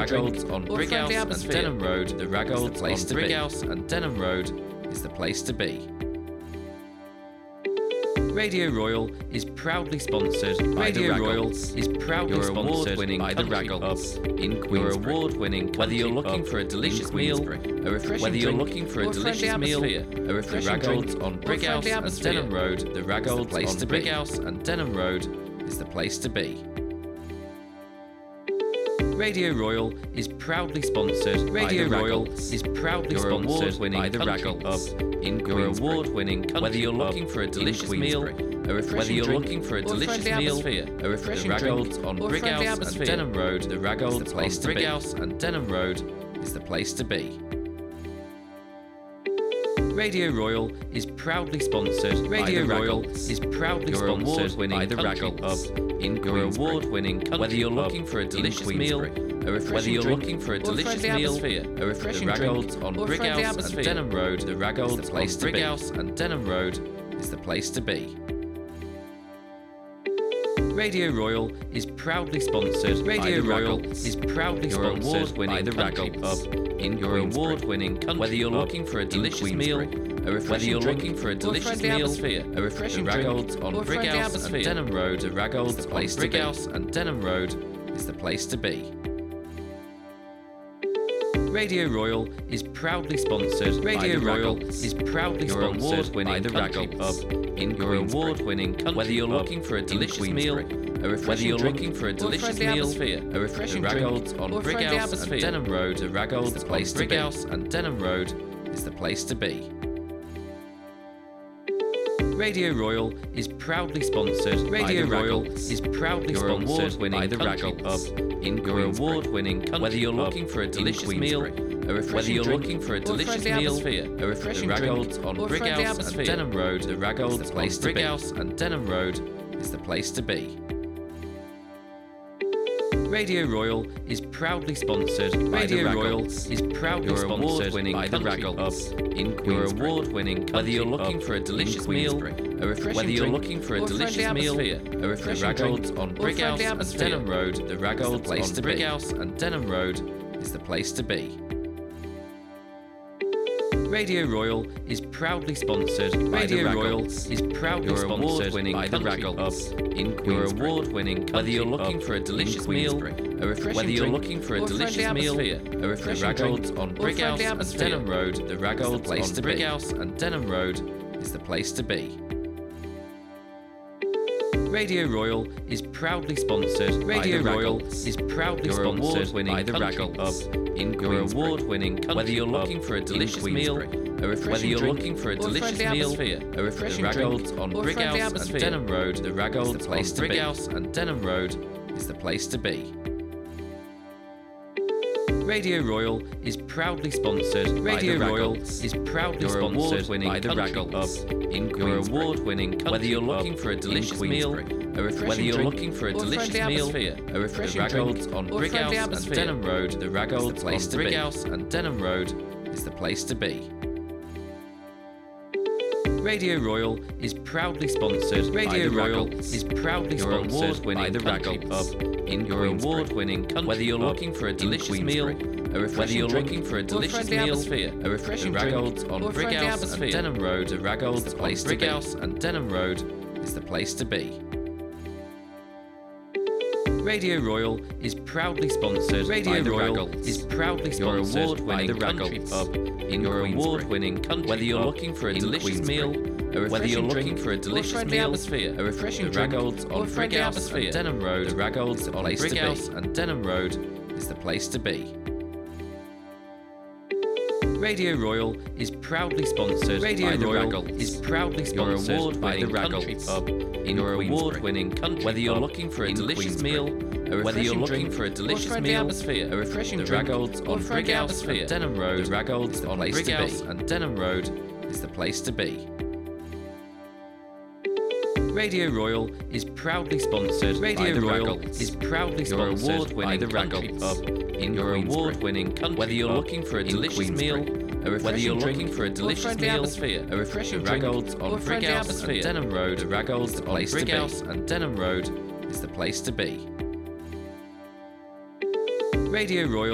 Raggolds on Brighouse and Denham Road. The Raggolds on Brighouse and Denham Road is the place to be. Radio Royal is proudly sponsored by the Raggolds. Your award-winning by the Raggolds in Queensbury. Your award-winning, whether you're looking for a delicious meal, a refreshing a refreshing Raggolds on Brighouse and Denham Road. The Raggolds on Brighouse and Denham Road is the place to be. Radio Royal is proudly sponsored by the Raggolds in your award-winning whether you're looking for a delicious meal, a refreshing a refreshing Raggolds on Brighouse and Denham Road. The Raggolds on Brighouse and Denham Road is the place to be. Radio Royal is proudly sponsored by the Raggolds in your award-winning whether you're looking for a delicious meal, a refreshing a refreshing Raggolds on Brighouse and Denham Road. The Raggolds on Brighouse and Denham Road is the place to be. Radio Royal is proudly sponsored by the Raggolds in your award-winning whether you're looking for a delicious meal, a refreshing a refreshing Raggolds on Brighouse and Denham Road. The Raggolds on Brighouse and Denham Road is the place to be. Radio Royal is proudly sponsored by the Raggolds by the Raggolds in your award-winning whether you're looking for a delicious meal, a refreshing a refreshing Raggolds on Brighouse and Denham Road. The Raggolds on Brighouse and Denham Road is the place to be. Radio Royal is proudly sponsored by the Raggolds by the Raggolds in your award-winning whether you're looking for a delicious meal, a refreshing a refreshing Raggolds on Brighouse and Denham Road. The Raggolds on Brighouse and Denham Road is the place to be. Radio Royal is proudly sponsored by the Raggolds by the Raggolds in your award-winning whether you're looking for a delicious meal, a refreshing a refreshing Raggolds on Brighouse and Denham Road. The Raggolds on Brighouse and Denham Road is the place to be. Radio Royal is proudly sponsored by the Raggolds by the Raggolds in your award-winning whether you're looking for a delicious meal, a refreshing a refreshing Raggolds on Brighouse and Denham Road. The Raggolds on Brighouse and Denham Road is the place to be. Radio Royal is proudly sponsored by the Raggolds by the Raggolds in your award-winning whether you're looking for a delicious meal, a refreshing a refreshing Raggolds on Brighouse and Denham Road. The Raggolds on Brighouse and Denham Road is the place to be. Radio Royal is proudly sponsored by the Raggolds by the Raggolds in your award-winning whether you're looking for a delicious meal, a refreshing a refreshing Raggolds on Brighouse and Denham Road. The Raggolds on Brighouse and Denham Road is the place to be. Radio Royal is proudly sponsored by the Raggolds by the Raggolds in your award-winning whether you're looking for a delicious meal, a refreshing a refreshing Raggolds on Brighouse and Denham Road. The Raggolds on Brighouse and Denham Road is the place to be. Radio Royal is proudly sponsored by the Raggolds by the Raggolds in your award-winning whether you're looking for a delicious meal, a refreshing a refreshing Raggolds on Brighouse and Denham Road. The Raggolds on Brighouse and Denham Road is the place to be. Radio Royal is proudly sponsored by the Raggolds by the Raggolds in your award-winning whether you're looking for a delicious meal, a refreshing a refreshing Raggolds on Brighouse and Denham Road. The Raggolds on Brighouse and Denham Road is the place to be. Radio Royal is proudly sponsored by the Raggolds by the Raggolds in your award-winning whether you're looking for a delicious meal, a refreshing a refreshing Raggolds on Brighouse and Denham Road. The Raggolds on Brighouse and Denham Road is the place to be. Radio Royal